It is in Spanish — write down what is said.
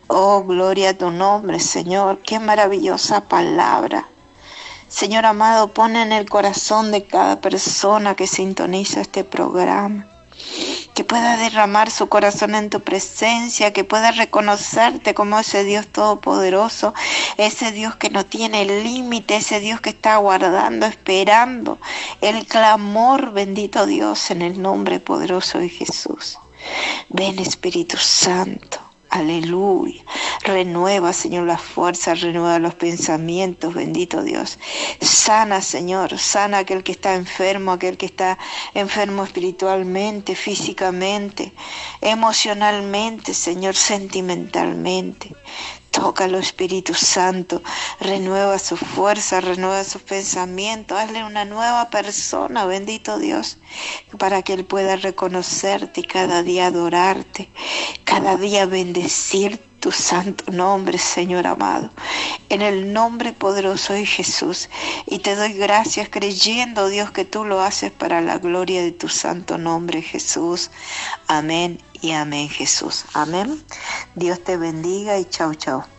Oh, gloria a tu nombre, Señor. Qué maravillosa palabra. Señor amado, pon en el corazón de cada persona que sintoniza este programa, que pueda derramar su corazón en tu presencia, que pueda reconocerte como ese Dios todopoderoso, ese Dios que no tiene límite, ese Dios que está aguardando, esperando el clamor, bendito Dios, en el nombre poderoso de Jesús. Ven, Espíritu Santo. Aleluya. Renueva, Señor, las fuerzas, renueva los pensamientos, bendito Dios. Sana, Señor, sana aquel que está enfermo, aquel que está enfermo espiritualmente, físicamente, emocionalmente, Señor, sentimentalmente. Tócalo, Espíritu Santo, renueva su fuerza, renueva sus pensamientos, hazle una nueva persona, bendito Dios, para que Él pueda reconocerte y cada día adorarte, cada día bendecir tu santo nombre, Señor amado, en el nombre poderoso de Jesús. Y te doy gracias creyendo, Dios, que tú lo haces para la gloria de tu santo nombre, Jesús. Amén y amén, Jesús. Amén. Dios te bendiga y chau, chau.